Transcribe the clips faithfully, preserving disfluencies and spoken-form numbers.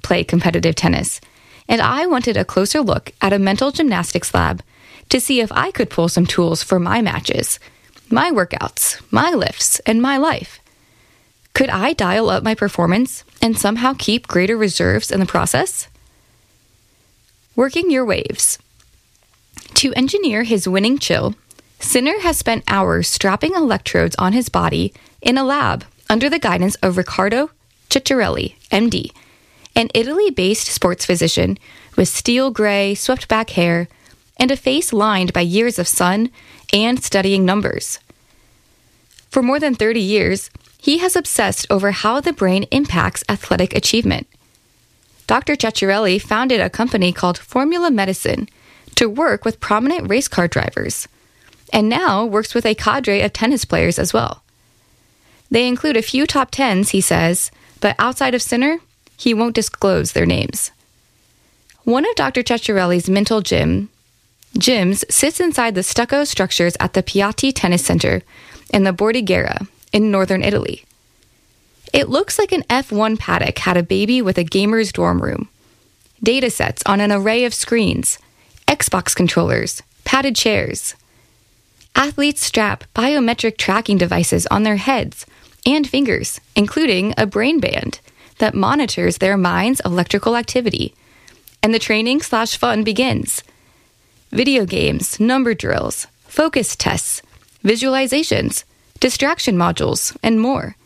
play competitive tennis, and I wanted a closer look at a mental gymnastics lab to see if I could pull some tools for my matches, my workouts, my lifts, and my life. Could I dial up my performance and somehow keep greater reserves in the process? Working your waves. To engineer his winning chill, Sinner has spent hours strapping electrodes on his body in a lab under the guidance of Riccardo Ciccarelli, M D, an Italy-based sports physician with steel gray, swept-back hair and a face lined by years of sun and studying numbers. For more than thirty years, he has obsessed over how the brain impacts athletic achievement. Doctor Ciccarelli founded a company called Formula Medicine to work with prominent race car drivers, and now works with a cadre of tennis players as well. They include a few top tens, he says, but outside of Sinner, he won't disclose their names. One of Doctor Ciccarelli's mental gym, gyms sits inside the stucco structures at the Piatti Tennis Center in the Bordighera in northern Italy. It looks like an F one paddock had a baby with a gamer's dorm room. Data sets on an array of screens, Xbox controllers, padded chairs. Athletes strap biometric tracking devices on their heads and fingers, including a brain band that monitors their mind's electrical activity. And the training slash fun begins. Video games, number drills, focus tests, visualizations, distraction modules, and more.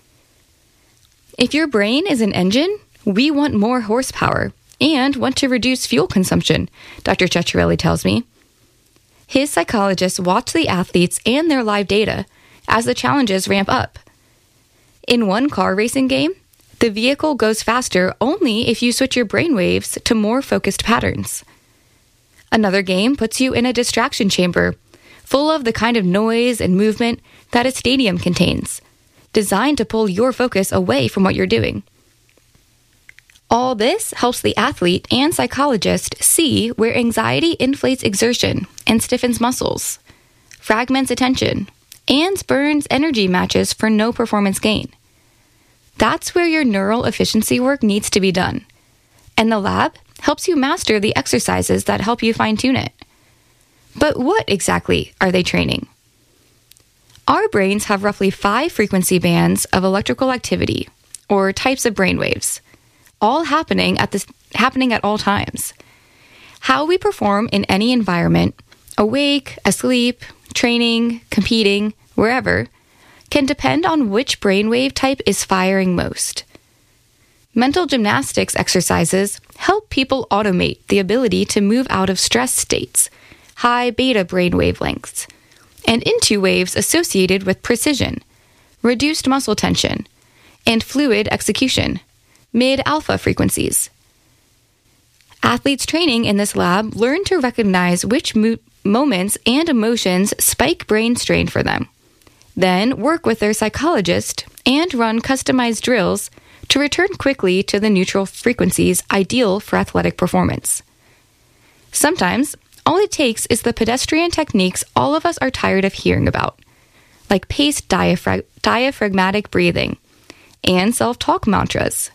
If your brain is an engine, we want more horsepower and want to reduce fuel consumption, Doctor Ciccarelli tells me. His psychologists watch the athletes and their live data as the challenges ramp up. In one car racing game, the vehicle goes faster only if you switch your brainwaves to more focused patterns. Another game puts you in a distraction chamber, full of the kind of noise and movement that a stadium contains, designed to pull your focus away from what you're doing. All this helps the athlete and psychologist see where anxiety inflates exertion and stiffens muscles, fragments attention, and burns energy matches for no performance gain. That's where your neural efficiency work needs to be done, and the lab helps you master the exercises that help you fine-tune it. But what exactly are they training? Our brains have roughly five frequency bands of electrical activity, or types of brainwaves, all happening at this happening at all times. How we perform in any environment, awake, asleep, training, competing, wherever, can depend on which brainwave type is firing most. Mental gymnastics exercises help people automate the ability to move out of stress states, high beta brain wavelengths, and into waves associated with precision, reduced muscle tension, and fluid execution, mid-alpha frequencies. Athletes training in this lab learn to recognize which mo- moments and emotions spike brain strain for them, then work with their psychologist and run customized drills to return quickly to the neutral frequencies ideal for athletic performance. Sometimes, all it takes is the pedestrian techniques all of us are tired of hearing about, like paced diaphrag- diaphragmatic breathing and self-talk mantras.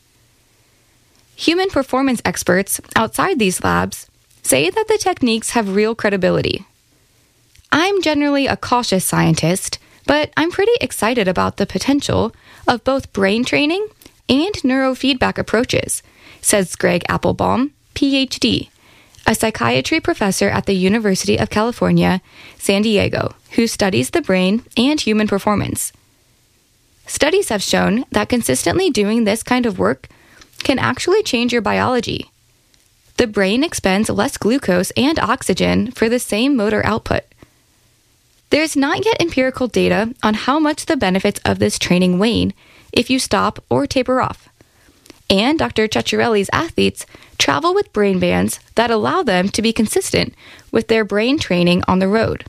Human performance experts outside these labs say that the techniques have real credibility. I'm generally a cautious scientist, but I'm pretty excited about the potential of both brain training and neurofeedback approaches, says Greg Applebaum, P H D, a psychiatry professor at the University of California, San Diego, who studies the brain and human performance. Studies have shown that consistently doing this kind of work can actually change your biology. The brain expends less glucose and oxygen for the same motor output. There's not yet empirical data on how much the benefits of this training wane if you stop or taper off. And Doctor Ciccarelli's athletes travel with brain bands that allow them to be consistent with their brain training on the road.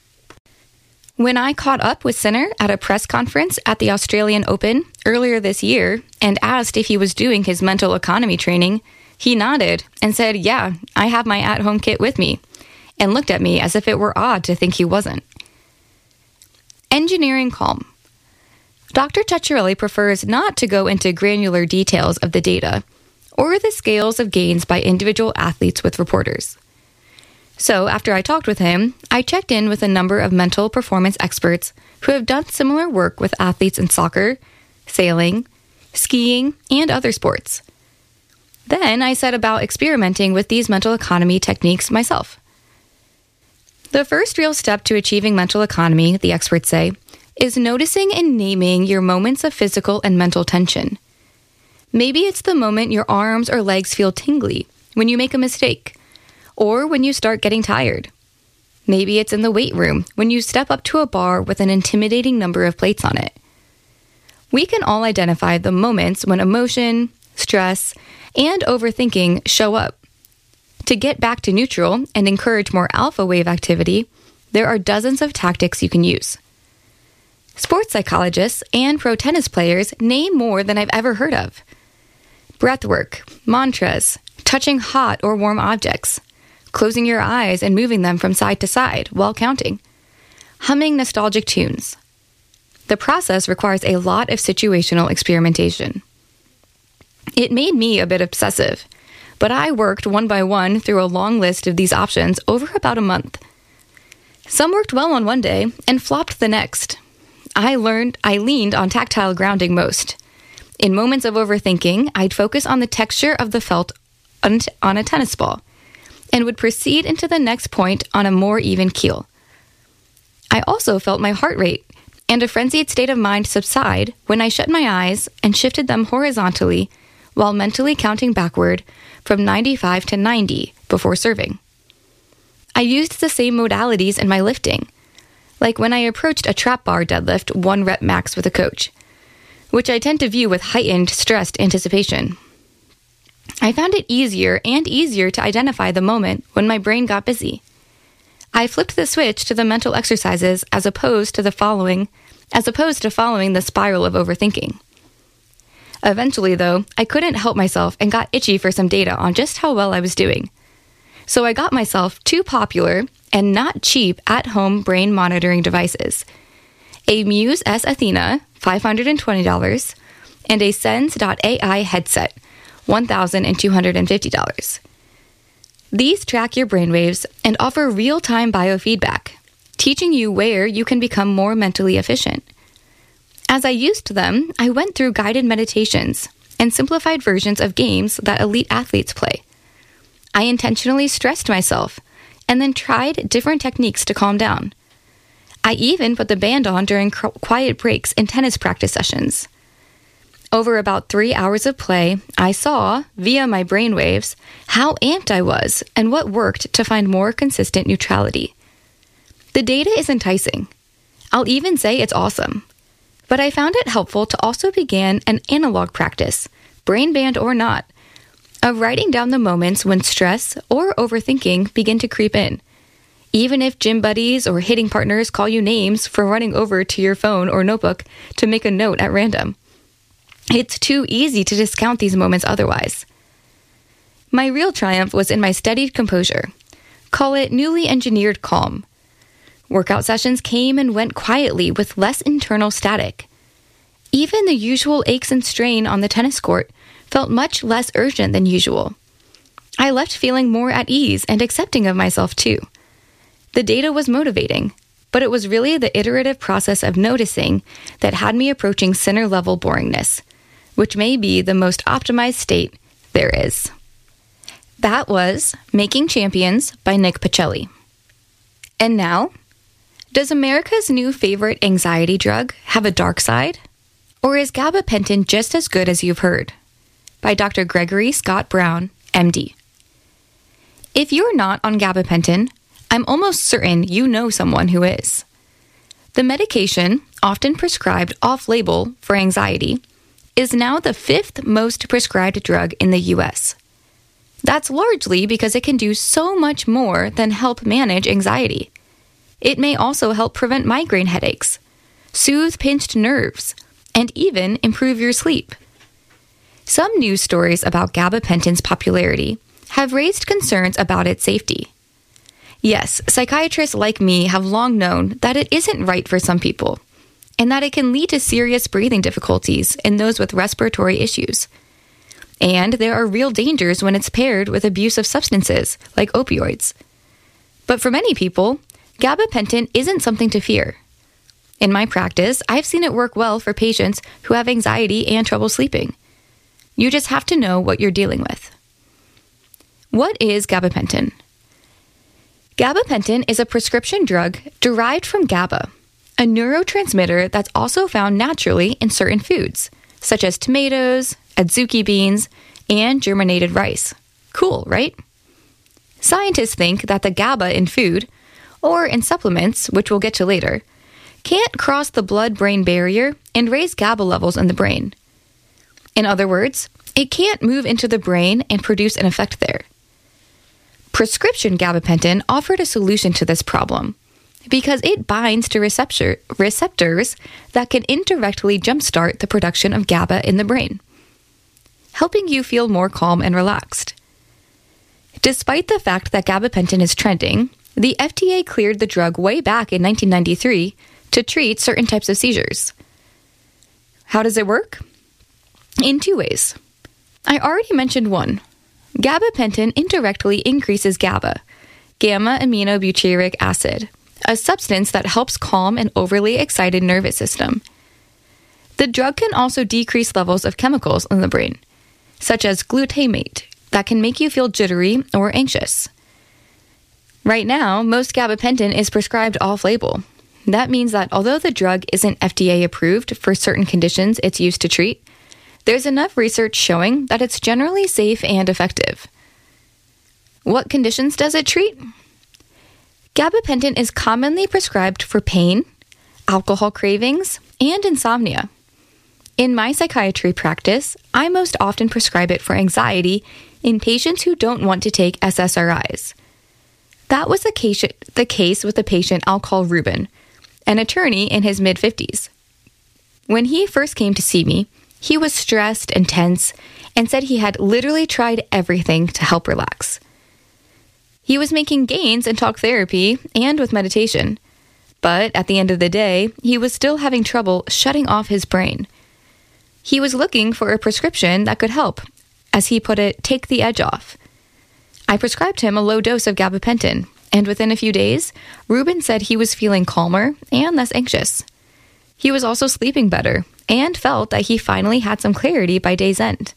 When I caught up with Sinner at a press conference at the Australian Open earlier this year and asked if he was doing his mental economy training, he nodded and said, "Yeah, I have my at-home kit with me," and looked at me as if it were odd to think he wasn't. Engineering calm. Doctor Ciccarelli prefers not to go into granular details of the data or the scales of gains by individual athletes with reporters. So after I talked with him, I checked in with a number of mental performance experts who have done similar work with athletes in soccer, sailing, skiing, and other sports. Then I set about experimenting with these mental economy techniques myself. The first real step to achieving mental economy, the experts say, is noticing and naming your moments of physical and mental tension. Maybe it's the moment your arms or legs feel tingly when you make a mistake, or when you start getting tired. Maybe it's in the weight room when you step up to a bar with an intimidating number of plates on it. We can all identify the moments when emotion, stress, and overthinking show up. To get back to neutral and encourage more alpha wave activity, there are dozens of tactics you can use. Sports psychologists and pro tennis players name more than I've ever heard of. Breathwork, mantras, touching hot or warm objects, closing your eyes and moving them from side to side while counting, humming nostalgic tunes. The process requires a lot of situational experimentation. It made me a bit obsessive, but I worked one by one through a long list of these options over about a month. Some worked well on one day and flopped the next. I learned I leaned on tactile grounding most. In moments of overthinking, I'd focus on the texture of the felt on a tennis ball, and would proceed into the next point on a more even keel. I also felt my heart rate and a frenzied state of mind subside when I shut my eyes and shifted them horizontally while mentally counting backward from ninety-five to ninety before serving. I used the same modalities in my lifting, like when I approached a trap bar deadlift one rep max with a coach, which I tend to view with heightened, stressed anticipation. I found it easier and easier to identify the moment when my brain got busy. I flipped the switch to the mental exercises as opposed to the following, as opposed to following the spiral of overthinking. Eventually, though, I couldn't help myself and got itchy for some data on just how well I was doing. So I got myself two popular and not cheap at-home brain monitoring devices: a Muse S Athena, five hundred twenty dollars, and a Sense dot A I headset, one thousand two hundred fifty dollars. These track your brainwaves and offer real-time biofeedback, teaching you where you can become more mentally efficient. As I used them, I went through guided meditations and simplified versions of games that elite athletes play. I intentionally stressed myself and then tried different techniques to calm down. I even put the band on during quiet breaks in tennis practice sessions. Over about three hours of play, I saw, via my brainwaves, how amped I was and what worked to find more consistent neutrality. The data is enticing. I'll even say it's awesome. But I found it helpful to also begin an analog practice, brain band or not, of writing down the moments when stress or overthinking begin to creep in, even if gym buddies or hitting partners call you names for running over to your phone or notebook to make a note at random. It's too easy to discount these moments otherwise. My real triumph was in my steadied composure. Call it newly engineered calm. Workout sessions came and went quietly with less internal static. Even the usual aches and strain on the tennis court felt much less urgent than usual. I left feeling more at ease and accepting of myself too. The data was motivating, but it was really the iterative process of noticing that had me approaching center-level boringness, which may be the most optimized state there is. That was Making Champions by Nick Pacelli. And now, does America's new favorite anxiety drug have a dark side? Or is gabapentin just as good as you've heard? By Doctor Gregory Scott Brown, M D. If you're not on gabapentin, I'm almost certain you know someone who is. The medication, often prescribed off-label for anxiety, is now the fifth most prescribed drug in the U S. That's largely because it can do so much more than help manage anxiety. It may also help prevent migraine headaches, soothe pinched nerves, and even improve your sleep. Some news stories about gabapentin's popularity have raised concerns about its safety. Yes, psychiatrists like me have long known that it isn't right for some people, and that it can lead to serious breathing difficulties in those with respiratory issues. and there are real dangers when it's paired with abusive substances like opioids. But for many people, gabapentin isn't something to fear. In my practice, I've seen it work well for patients who have anxiety and trouble sleeping. You just have to know what you're dealing with. What is gabapentin? Gabapentin is a prescription drug derived from GABA, a neurotransmitter that's also found naturally in certain foods, such as tomatoes, adzuki beans, and germinated rice. Cool, right? Scientists think that the GABA in food, or in supplements, which we'll get to later, can't cross the blood-brain barrier and raise GABA levels in the brain. In other words, it can't move into the brain and produce an effect there. Prescription gabapentin offered a solution to this problem because it binds to receptor, receptors that can indirectly jumpstart the production of GABA in the brain, helping you feel more calm and relaxed. Despite the fact that gabapentin is trending, the F D A cleared the drug way back in nineteen ninety-three to treat certain types of seizures. How does it work? In two ways. I already mentioned one. Gabapentin indirectly increases GABA, gamma-aminobutyric acid, a substance that helps calm an overly excited nervous system. The drug can also decrease levels of chemicals in the brain, such as glutamate, that can make you feel jittery or anxious. Right now, most gabapentin is prescribed off-label. That means that although the drug isn't F D A approved for certain conditions it's used to treat, there's enough research showing that it's generally safe and effective. What conditions does it treat? Gabapentin is commonly prescribed for pain, alcohol cravings, and insomnia. In my psychiatry practice, I most often prescribe it for anxiety in patients who don't want to take S S R Is. That was the case, the case with the patient I'll call Ruben, an attorney in his mid-fifties. When he first came to see me, he was stressed and tense and said he had literally tried everything to help relax. He was making gains in talk therapy and with meditation, but at the end of the day, he was still having trouble shutting off his brain. He was looking for a prescription that could help, as he put it, take the edge off. I prescribed him a low dose of gabapentin, and within a few days, Ruben said he was feeling calmer and less anxious. He was also sleeping better and felt that he finally had some clarity by day's end.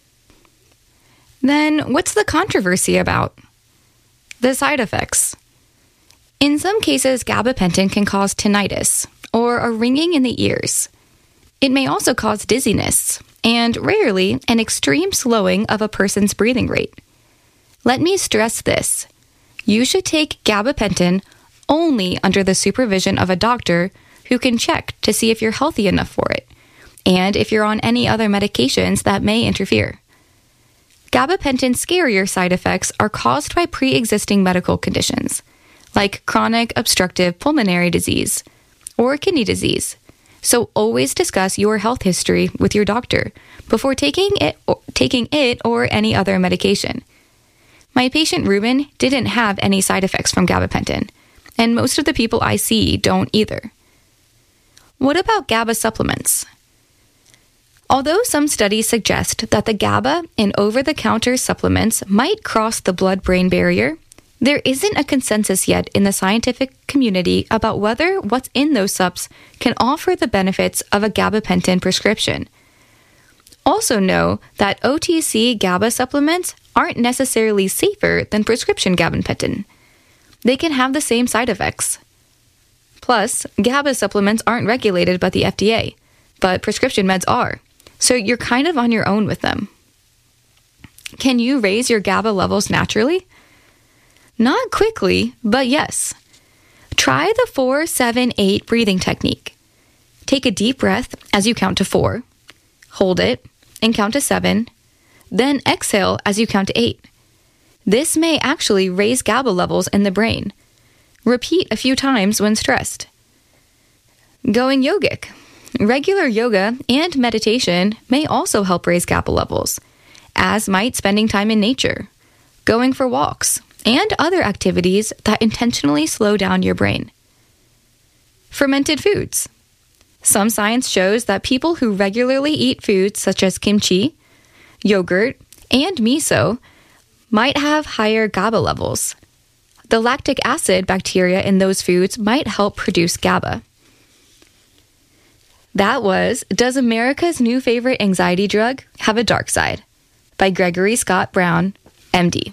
Then, what's the controversy about? The side effects. In some cases, gabapentin can cause tinnitus, or a ringing in the ears. It may also cause dizziness, and rarely, an extreme slowing of a person's breathing rate. Let me stress this. You should take gabapentin only under the supervision of a doctor who can check to see if you're healthy enough for it, and if you're on any other medications that may interfere. Gabapentin's scarier side effects are caused by pre-existing medical conditions, like chronic obstructive pulmonary disease or kidney disease. So always discuss your health history with your doctor before taking it or, taking it or any other medication. My patient Ruben didn't have any side effects from gabapentin, and most of the people I see don't either. What about GABA supplements? Although some studies suggest that the GABA in over-the-counter supplements might cross the blood-brain barrier, there isn't a consensus yet in the scientific community about whether what's in those subs can offer the benefits of a gabapentin prescription. Also know that O T C GABA supplements aren't necessarily safer than prescription gabapentin. They can have the same side effects. Plus, GABA supplements aren't regulated by the F D A, but prescription meds are, so you're kind of on your own with them. Can you raise your GABA levels naturally? Not quickly, but yes. Try the four seven eight breathing technique. Take a deep breath as you count to four. Hold it and count to seven. Then exhale as you count to eight. This may actually raise GABA levels in the brain. Repeat a few times when stressed. Going yogic. Regular yoga and meditation may also help raise GABA levels, as might spending time in nature, going for walks, and other activities that intentionally slow down your brain. Fermented foods. Some science shows that people who regularly eat foods such as kimchi, yogurt, and miso might have higher GABA levels. The lactic acid bacteria in those foods might help produce GABA. That was Does America's New Favorite Anxiety Drug Have a Dark Side? By Gregory Scott Brown, M D.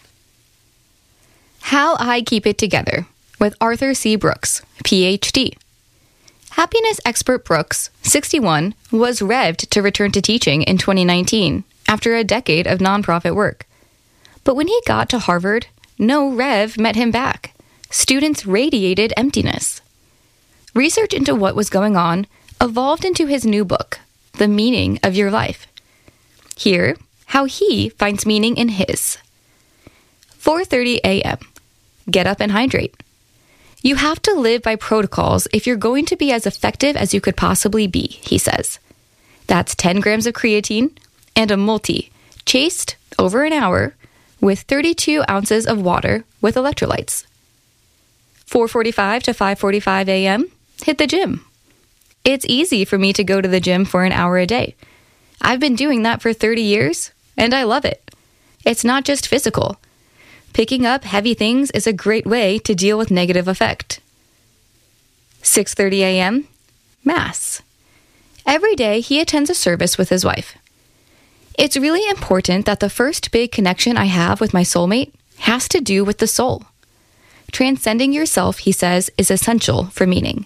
How I Keep It Together with Arthur C. Brooks, P H D. Happiness expert Brooks, sixty-one, was revved to return to teaching in twenty nineteen after a decade of nonprofit work. But when he got to Harvard, no rev met him back. Students radiated emptiness. Research into what was going on evolved into his new book, The Meaning of Your Life. Here, how he finds meaning in his. four thirty a.m. Get up and hydrate. You have to live by protocols if you're going to be as effective as you could possibly be, he says. That's ten grams of creatine and a multi, chased over an hour with thirty-two ounces of water with electrolytes. four forty-five to five forty-five a.m. Hit the gym. It's easy for me to go to the gym for an hour a day. I've been doing that for thirty years, and I love it. It's not just physical. Picking up heavy things is a great way to deal with negative effect. six thirty a.m. Mass. Every day he attends a service with his wife. It's really important that the first big connection I have with my soulmate has to do with the soul. Transcending yourself, he says, is essential for meaning.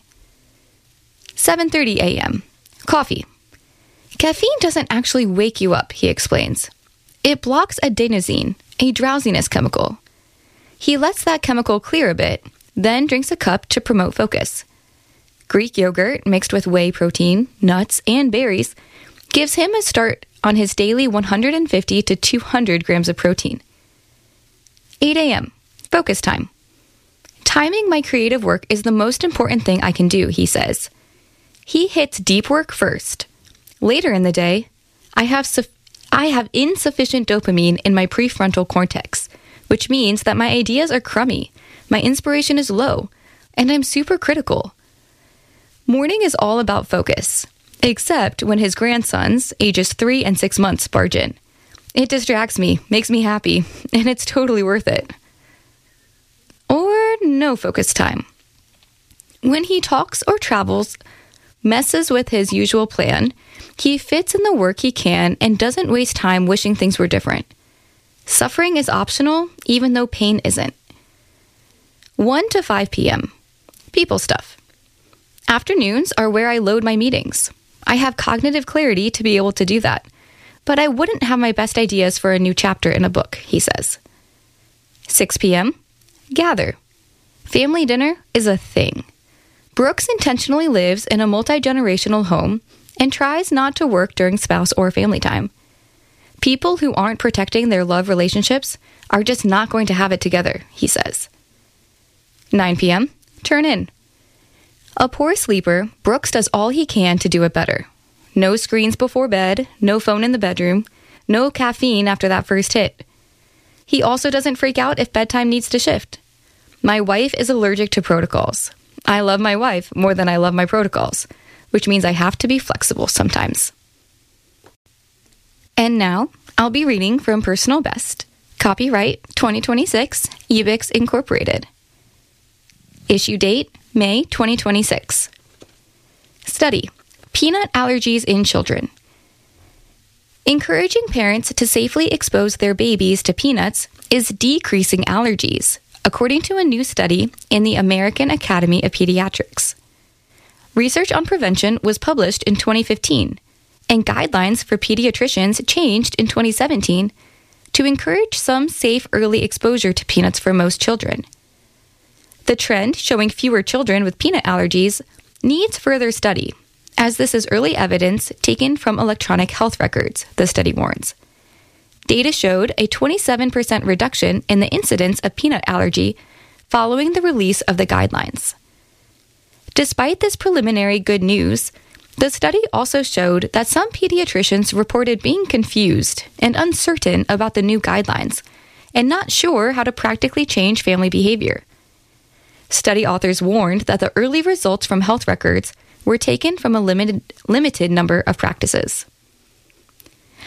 seven thirty a.m. Coffee. Caffeine doesn't actually wake you up, he explains. It blocks adenosine, a drowsiness chemical. He lets that chemical clear a bit, then drinks a cup to promote focus. Greek yogurt mixed with whey protein, nuts, and berries gives him a start on his daily one hundred fifty to two hundred grams of protein. eight a.m. Focus time. Timing my creative work is the most important thing I can do, he says. He hits deep work first. Later in the day, I have su- I have insufficient dopamine in my prefrontal cortex, which means that my ideas are crummy, my inspiration is low, and I'm super critical. Morning is all about focus, except when his grandsons, ages three and six months, barge in. It distracts me, makes me happy, and it's totally worth it. Or no focus time. When he talks or travels, messes with his usual plan, he fits in the work he can and doesn't waste time wishing things were different. Suffering is optional, even though pain isn't. one to five p.m. People stuff. Afternoons are where I load my meetings. I have cognitive clarity to be able to do that, but I wouldn't have my best ideas for a new chapter in a book, he says. six p.m. Gather. Family dinner is a thing. Brooks intentionally lives in a multi-generational home and tries not to work during spouse or family time. People who aren't protecting their love relationships are just not going to have it together, he says. nine p.m. Turn in. A poor sleeper, Brooks does all he can to do it better. No screens before bed, no phone in the bedroom, no caffeine after that first hit. He also doesn't freak out if bedtime needs to shift. My wife is allergic to protocols. I love my wife more than I love my protocols, which means I have to be flexible sometimes. And now, I'll be reading from Personal Best, copyright twenty twenty-six, Ebix Incorporated. Issue date, May twenty twenty-six. Study, Peanut Allergies in Children. Encouraging parents to safely expose their babies to peanuts is decreasing allergies, according to a new study in the American Academy of Pediatrics. Research on prevention was published in twenty fifteen, and guidelines for pediatricians changed in twenty seventeen to encourage some safe early exposure to peanuts for most children. The trend showing fewer children with peanut allergies needs further study, as this is early evidence taken from electronic health records, the study warns. Data showed a twenty-seven percent reduction in the incidence of peanut allergy following the release of the guidelines. Despite this preliminary good news, the study also showed that some pediatricians reported being confused and uncertain about the new guidelines and not sure how to practically change family behavior. Study authors warned that the early results from health records were taken from a limited, limited number of practices.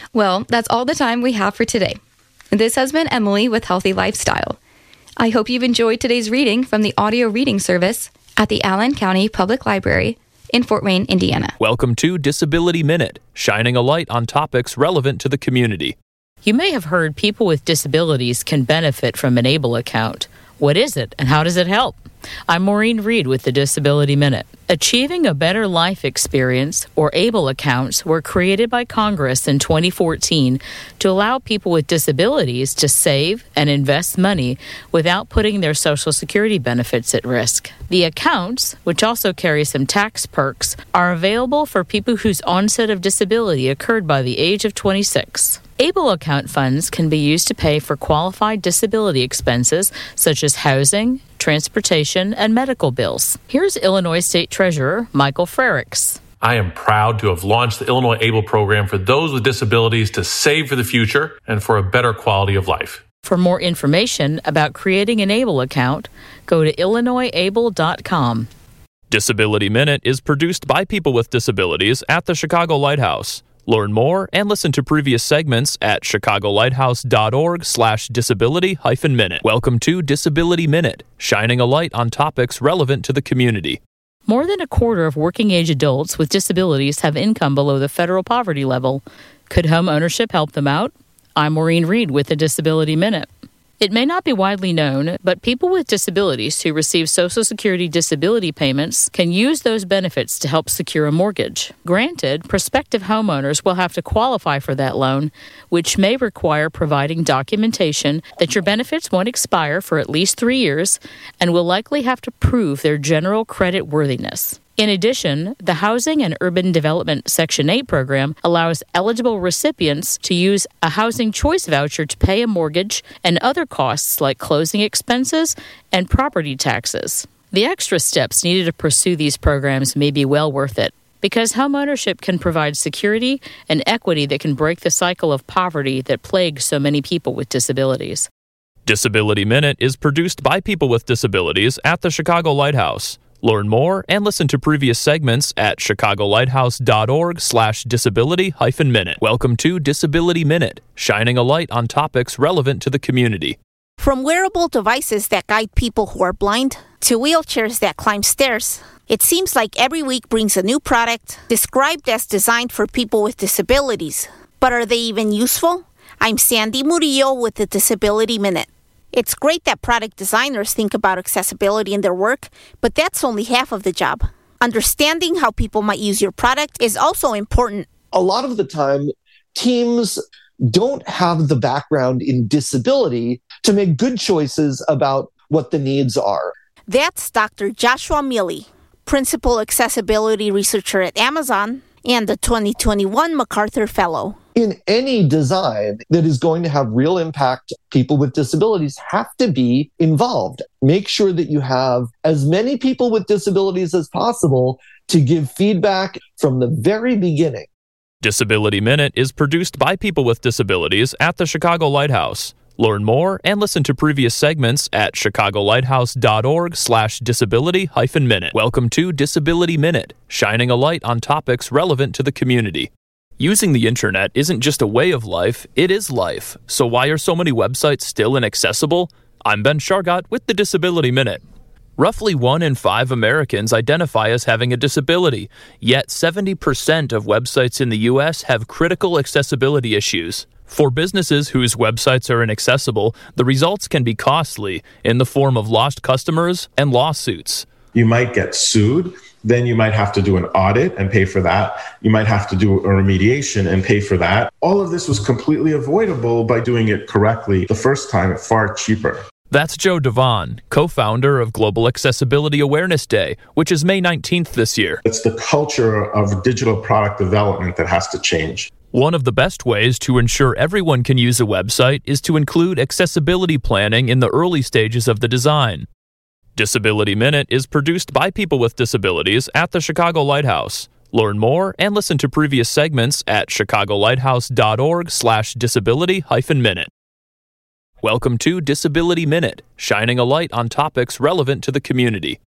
Well, that's all the time we have for today. This has been Emily with Healthy Lifestyle. I hope you've enjoyed today's reading from the audio reading service at the Allen County Public Library in Fort Wayne, Indiana. Welcome to Disability Minute, shining a light on topics relevant to the community. You may have heard people with disabilities can benefit from an ABLE account. What is it, and how does it help? I'm Maureen Reed with the Disability Minute. Achieving a Better Life Experience, or ABLE accounts, were created by Congress in twenty fourteen to allow people with disabilities to save and invest money without putting their Social Security benefits at risk. The accounts, which also carry some tax perks, are available for people whose onset of disability occurred by the age of twenty-six. ABLE account funds can be used to pay for qualified disability expenses such as housing, transportation, and medical bills. Here's Illinois State Treasurer Michael Frericks. I am proud to have launched the Illinois ABLE program for those with disabilities to save for the future and for a better quality of life. For more information about creating an ABLE account, go to illinois able dot com. Disability Minute is produced by people with disabilities at the Chicago Lighthouse. Learn more and listen to previous segments at chicagolighthouse.org slash disability hyphen minute. Welcome to Disability Minute, shining a light on topics relevant to the community. More than a quarter of working-age adults with disabilities have income below the federal poverty level. Could home ownership help them out? I'm Maureen Reed with the Disability Minute. It may not be widely known, but people with disabilities who receive Social Security disability payments can use those benefits to help secure a mortgage. Granted, prospective homeowners will have to qualify for that loan, which may require providing documentation that your benefits won't expire for at least three years and will likely have to prove their general credit worthiness. In addition, the Housing and Urban Development Section eight program allows eligible recipients to use a housing choice voucher to pay a mortgage and other costs like closing expenses and property taxes. The extra steps needed to pursue these programs may be well worth it, because homeownership can provide security and equity that can break the cycle of poverty that plagues so many people with disabilities. Disability Minute is produced by people with disabilities at the Chicago Lighthouse. Learn more and listen to previous segments at chicagolighthouse.org slash disability hyphen minute. Welcome to Disability Minute, shining a light on topics relevant to the community. From wearable devices that guide people who are blind to wheelchairs that climb stairs, it seems like every week brings a new product described as designed for people with disabilities. But are they even useful? I'm Sandy Murillo with the Disability Minute. It's great that product designers think about accessibility in their work, but that's only half of the job. Understanding how people might use your product is also important. A lot of the time, teams don't have the background in disability to make good choices about what the needs are. That's Doctor Joshua Mealy, Principal Accessibility Researcher at Amazon and the twenty twenty-one MacArthur Fellow. In any design that is going to have real impact, people with disabilities have to be involved. Make sure that you have as many people with disabilities as possible to give feedback from the very beginning. Disability Minute is produced by people with disabilities at the Chicago Lighthouse. Learn more and listen to previous segments at chicagolighthouse.org slash disability hyphen minute. Welcome to Disability Minute, shining a light on topics relevant to the community. Using the internet isn't just a way of life, it is life. So why are so many websites still inaccessible? I'm Ben Shargott with the Disability Minute. Roughly one in five Americans identify as having a disability, yet seventy percent of websites in the U S have critical accessibility issues. For businesses whose websites are inaccessible, the results can be costly in the form of lost customers and lawsuits. You might get sued. Then you might have to do an audit and pay for that. You might have to do a remediation and pay for that. All of this was completely avoidable by doing it correctly the first time, far cheaper. That's Joe Devon, co-founder of Global Accessibility Awareness Day, which is May nineteenth this year. It's the culture of digital product development that has to change. One of the best ways to ensure everyone can use a website is to include accessibility planning in the early stages of the design. Disability Minute is produced by people with disabilities at the Chicago Lighthouse. Learn more and listen to previous segments at chicagolighthouse.org slash disability hyphen minute. Welcome to Disability Minute, shining a light on topics relevant to the community.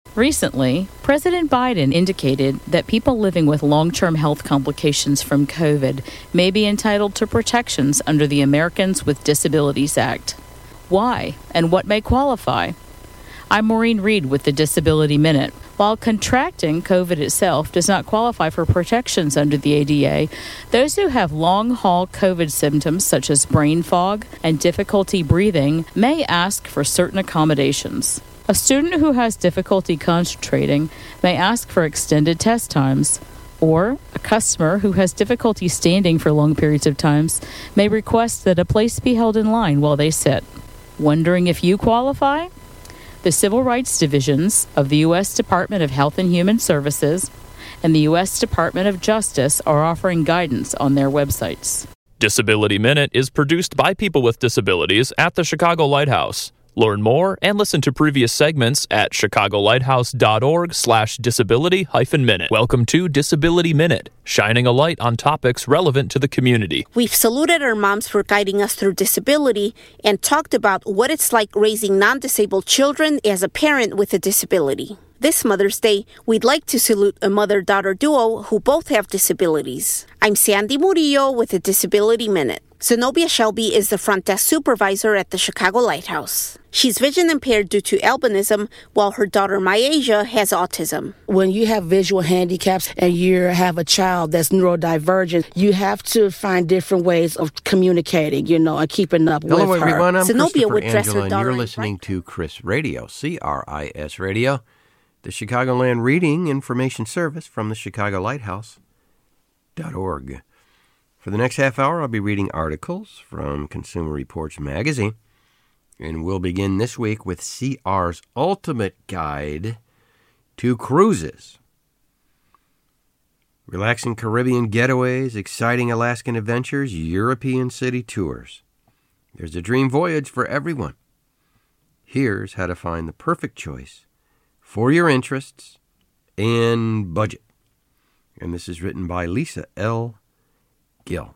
Recently, President Biden indicated that people living with long-term health complications from COVID may be entitled to protections under the Americans with Disabilities Act. Why, and what may qualify? I'm Maureen Reed with the Disability Minute. While contracting COVID itself does not qualify for protections under the A D A, those who have long-haul COVID symptoms such as brain fog and difficulty breathing may ask for certain accommodations. A student who has difficulty concentrating may ask for extended test times, or a customer who has difficulty standing for long periods of times may request that a place be held in line while they sit. Wondering if you qualify? The Civil Rights Divisions of the U S Department of Health and Human Services and the U S Department of Justice are offering guidance on their websites. Disability Minute is produced by people with disabilities at the Chicago Lighthouse. Learn more and listen to previous segments at chicagolighthouse.org slash disability hyphen minute. Welcome to Disability Minute, shining a light on topics relevant to the community. We've saluted our moms for guiding us through disability and talked about what it's like raising non-disabled children as a parent with a disability. This Mother's Day, we'd like to salute a mother-daughter duo who both have disabilities. I'm Sandy Murillo with the Disability Minute. Zenobia Shelby is the front desk supervisor at the Chicago Lighthouse. She's vision impaired due to albinism, while her daughter Myasia has autism. When you have visual handicaps and you have a child that's neurodivergent, you have to find different ways of communicating, you know, and keeping up Hello, with her. Hello, everyone. I'm Zenobia would Christopher dress Angela, her and daughter you're in listening bright- to Chris Radio, C R I S Radio, the Chicagoland Reading Information Service from the Chicago Lighthouse dot org. For the next half hour, I'll be reading articles from Consumer Reports magazine, and we'll begin this week with C R's Ultimate Guide to Cruises. Relaxing Caribbean getaways, exciting Alaskan adventures, European city tours. There's a dream voyage for everyone. Here's how to find the perfect choice for your interests and budget. And this is written by Lisa L. Gill.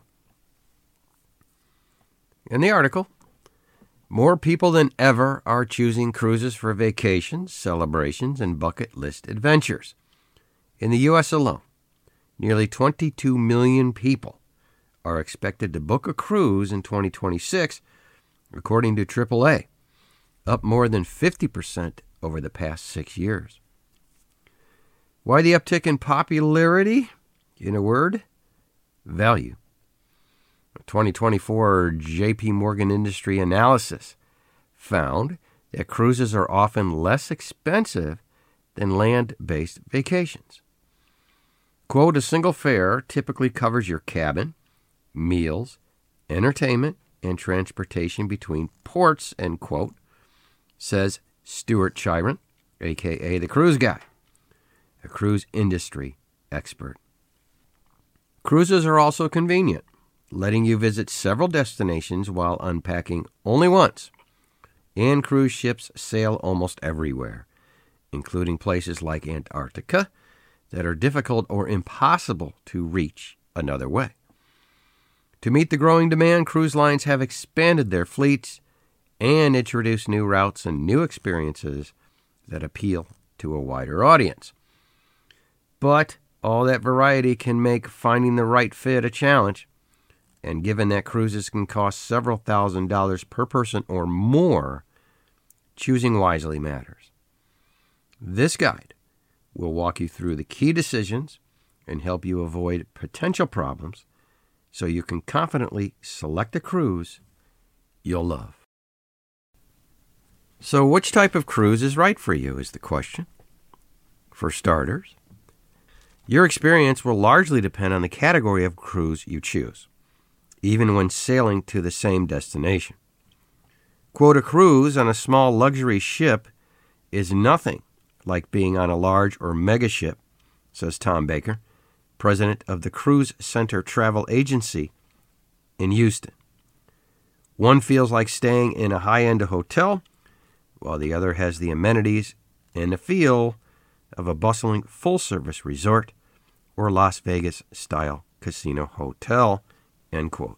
In the article, more people than ever are choosing cruises for vacations, celebrations, and bucket list adventures. In the U S alone, nearly twenty-two million people are expected to book a cruise in twenty twenty-six, according to triple A, up more than fifty percent over the past six years. Why the uptick in popularity? In a word, value. A twenty twenty-four J P Morgan industry analysis found that cruises are often less expensive than land-based vacations. Quote, a single fare typically covers your cabin, meals, entertainment, and transportation between ports, end quote, says Stuart Chiron, a k a the Cruise Guy, a cruise industry expert. Cruises are also convenient, letting you visit several destinations while unpacking only once. And cruise ships sail almost everywhere, including places like Antarctica that are difficult or impossible to reach another way. To meet the growing demand, cruise lines have expanded their fleets and introduced new routes and new experiences that appeal to a wider audience. But all that variety can make finding the right fit a challenge. And given that cruises can cost several thousand dollars per person or more, choosing wisely matters. This guide will walk you through the key decisions and help you avoid potential problems so you can confidently select a cruise you'll love. So which type of cruise is right for you is the question. For starters, your experience will largely depend on the category of cruise you choose, even when sailing to the same destination. Quote, a cruise on a small luxury ship is nothing like being on a large or mega ship, says Tom Baker, president of the Cruise Center Travel Agency in Houston. One feels like staying in a high-end hotel, while the other has the amenities and the feel of a bustling full-service resort or Las Vegas-style casino hotel, end quote.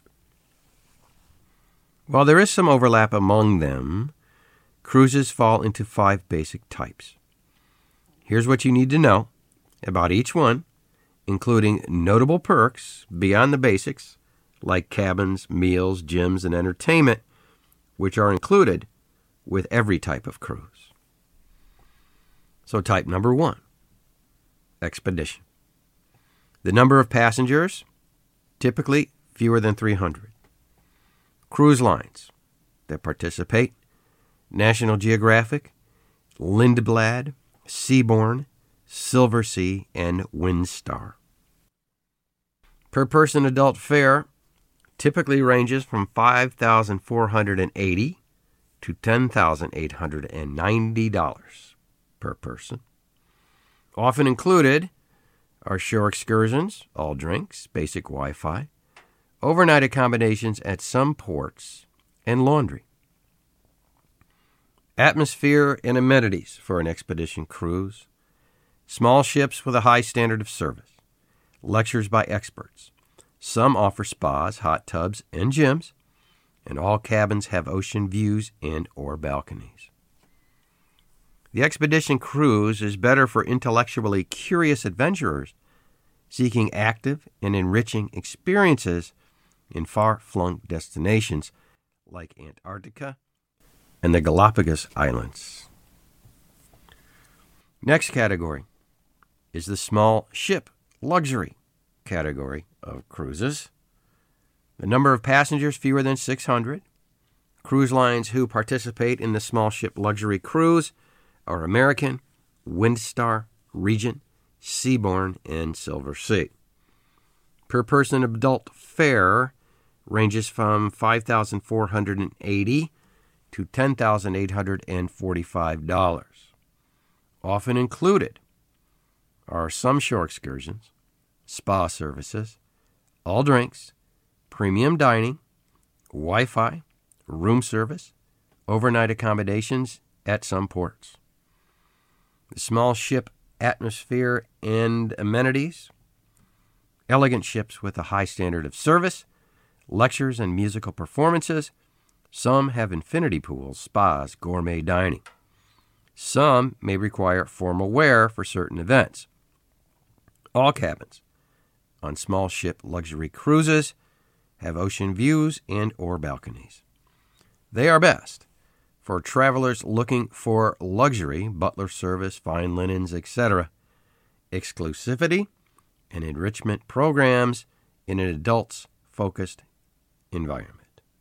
While there is some overlap among them, cruises fall into five basic types. Here's what you need to know about each one, including notable perks beyond the basics, like cabins, meals, gyms, and entertainment, which are included with every type of cruise. So type number one, expedition. The number of passengers, typically fewer than three hundred. Cruise lines that participate: National Geographic, Lindblad, Seabourn, Silversea, and Windstar. Per person adult fare typically ranges from five thousand four hundred eighty dollars to ten thousand eight hundred ninety dollars per person. Often included are shore excursions, all drinks, basic Wi-Fi, overnight accommodations at some ports, and laundry. Atmosphere and amenities for an expedition cruise: small ships with a high standard of service, lectures by experts. Some offer spas, hot tubs, and gyms, and all cabins have ocean views and or balconies. The expedition cruise is better for intellectually curious adventurers seeking active and enriching experiences in far-flung destinations like Antarctica and the Galapagos Islands. Next category is the small ship luxury category of cruises. The number of passengers fewer than six hundred. Cruise lines who participate in the small ship luxury cruise are American, Windstar, Regent, Seabourn, and Silversea. Per person adult fare ranges from five thousand four hundred eighty dollars to ten thousand eight hundred forty-five dollars. Often included are some shore excursions, spa services, all drinks, premium dining, Wi-Fi, room service, overnight accommodations at some ports. The small ship atmosphere and amenities: elegant ships with a high standard of service, lectures and musical performances. Some have infinity pools, spas, gourmet dining. Some may require formal wear for certain events. All cabins on small ship luxury cruises have ocean views and or balconies. They are best for travelers looking for luxury, butler service, fine linens, et cetera, exclusivity, and enrichment programs in an adults-focused environment.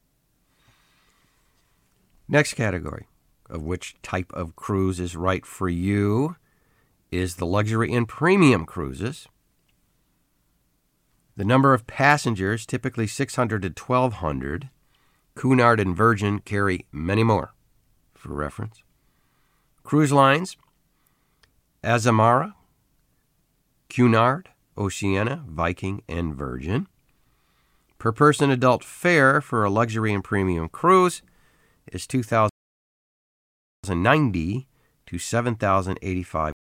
Next category of which type of cruise is right for you is the luxury and premium cruises. The number of passengers, typically six hundred to twelve hundred. Cunard and Virgin carry many more, for reference. Cruise lines: Azamara, Cunard, Oceania, Viking, and Virgin. Per person adult fare for a luxury and premium cruise is two thousand ninety dollars to seven thousand eighty-five